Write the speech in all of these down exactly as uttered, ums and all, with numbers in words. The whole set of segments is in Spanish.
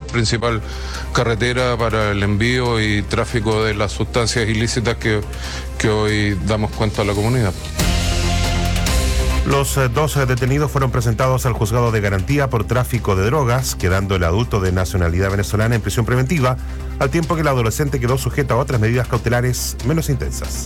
principal carretera para el envío y tráfico de las sustancias ilícitas que, que hoy damos cuenta a la comunidad. Los eh, dos eh, detenidos fueron presentados al juzgado de garantía por tráfico de drogas, quedando el adulto de nacionalidad venezolana en prisión preventiva, al tiempo que el adolescente quedó sujeto a otras medidas cautelares menos intensas.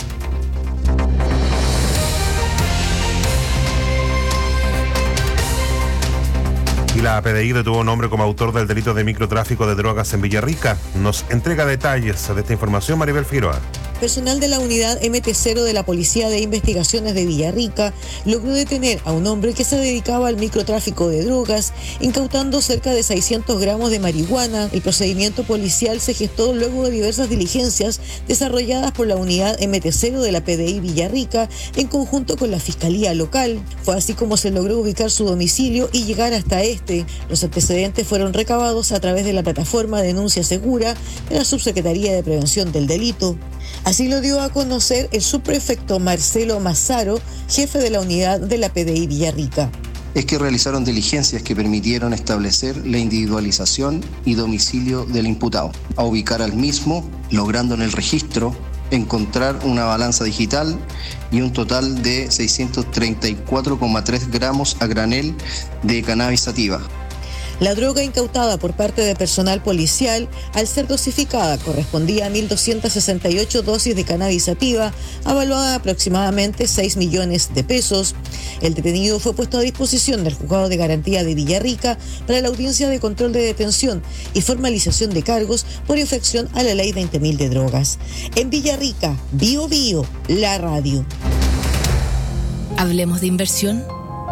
Y la P D I detuvo a un hombre como autor del delito de microtráfico de drogas en Villarrica. Nos entrega detalles de esta información Maribel Figueroa. Personal de la unidad M T cero de la Policía de Investigaciones de Villarrica logró detener a un hombre que se dedicaba al microtráfico de drogas, incautando cerca de seiscientos gramos de marihuana. El procedimiento policial se gestó luego de diversas diligencias desarrolladas por la unidad M T cero de la P D I Villarrica en conjunto con la Fiscalía Local. Fue así como se logró ubicar su domicilio y llegar hasta este. Los antecedentes fueron recabados a través de la plataforma Denuncia Segura de la Subsecretaría de Prevención del Delito. Así lo dio a conocer el subprefecto Marcelo Mazzaro, jefe de la unidad de la P D I Villarrica. Es que realizaron diligencias que permitieron establecer la individualización y domicilio del imputado, a ubicar al mismo, logrando en el registro encontrar una balanza digital y un total de seiscientos treinta y cuatro coma tres gramos a granel de cannabis sativa. La droga incautada por parte de personal policial, al ser dosificada, correspondía a mil doscientas sesenta y ocho dosis de cannabis sativa, avaluada a aproximadamente seis millones de pesos. El detenido fue puesto a disposición del Juzgado de Garantía de Villarrica para la audiencia de control de detención y formalización de cargos por infracción a la Ley veinte mil de drogas. En Villarrica, Bio Bio, la radio. Hablemos de inversión.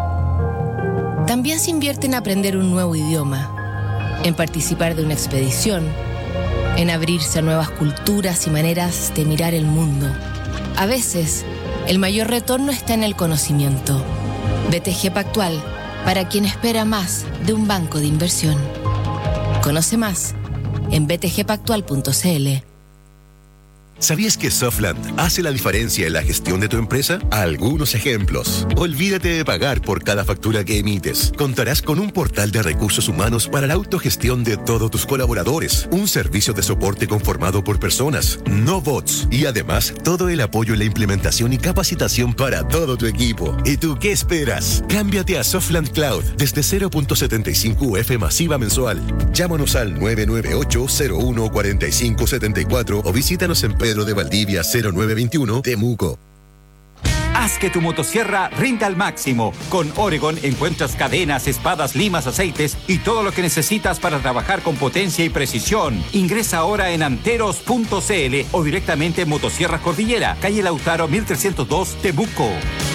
También se invierte en aprender un nuevo idioma, en participar de una expedición, en abrirse a nuevas culturas y maneras de mirar el mundo. A veces, el mayor retorno está en el conocimiento. B T G Pactual, para quien espera más de un banco de inversión. Conoce más en b t g pactual punto c l. ¿Sabías que Softland hace la diferencia en la gestión de tu empresa? Algunos ejemplos. Olvídate de pagar por cada factura que emites. Contarás con un portal de recursos humanos para la autogestión de todos tus colaboradores. Un servicio de soporte conformado por personas, no bots. Y además, todo el apoyo en la implementación y capacitación para todo tu equipo. ¿Y tú qué esperas? Cámbiate a Softland Cloud desde cero punto setenta y cinco U F masiva mensual. Llámanos al nueve nueve ocho, cero uno, cuatro cinco siete cuatro o visítanos en Pedro de Valdivia cero nueve veintiuno, Temuco. Haz que tu motosierra rinda al máximo. Con Oregon encuentras cadenas, espadas, limas, aceites y todo lo que necesitas para trabajar con potencia y precisión. Ingresa ahora en anteros punto c l o directamente en Motosierras Cordillera, calle Lautaro mil trescientos dos, Temuco.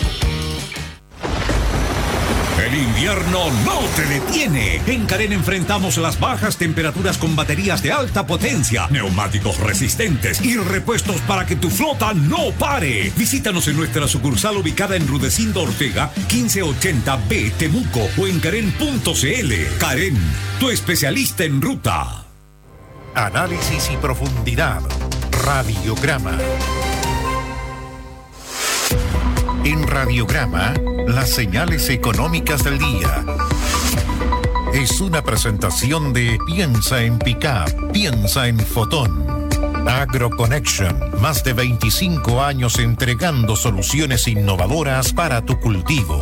El invierno no te detiene. En Carén enfrentamos las bajas temperaturas con baterías de alta potencia, neumáticos resistentes y repuestos para que tu flota no pare. Visítanos en nuestra sucursal ubicada en Rudecindo Ortega, quince ochenta B, Temuco o en carén punto c l. Carén, tu especialista en ruta. Análisis y profundidad. Radiograma. En Radiograma, las señales económicas del día. Es una presentación de Piensa en Pickup, piensa en Fotón. AgroConnection, más de veinticinco años entregando soluciones innovadoras para tu cultivo.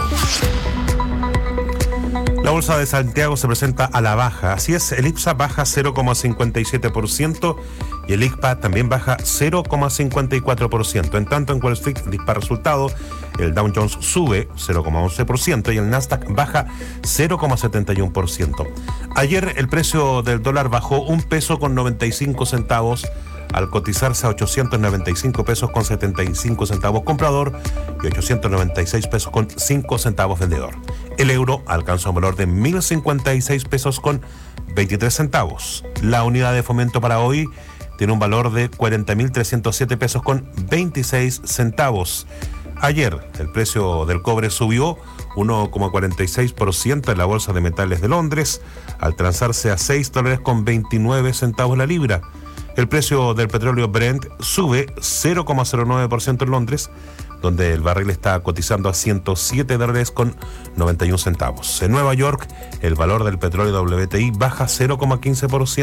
La bolsa de Santiago se presenta a la baja. Así es, el IPSA baja cero coma cincuenta y siete por ciento y el I C P A también baja cero coma cincuenta y cuatro por ciento. En tanto, en Wall Street dispara resultado, el Dow Jones sube cero coma once por ciento y el Nasdaq baja cero coma setenta y uno por ciento. Ayer el precio del dólar bajó un peso con noventa y cinco centavos al cotizarse a ochocientos noventa y cinco pesos con setenta y cinco centavos comprador y ochocientos noventa y seis pesos con cinco centavos vendedor. El euro alcanzó un valor de mil cincuenta y seis pesos con veintitrés centavos. La unidad de fomento para hoy tiene un valor de cuarenta mil trescientos siete pesos con veintiséis centavos. Ayer el precio del cobre subió uno coma cuarenta y seis por ciento en la Bolsa de Metales de Londres, al transarse a seis dólares con veintinueve centavos la libra. El precio del petróleo Brent sube cero coma cero nueve por ciento en Londres, donde el barril está cotizando a ciento siete dólares con noventa y uno centavos. En Nueva York, el valor del petróleo W T I baja cero coma quince por ciento.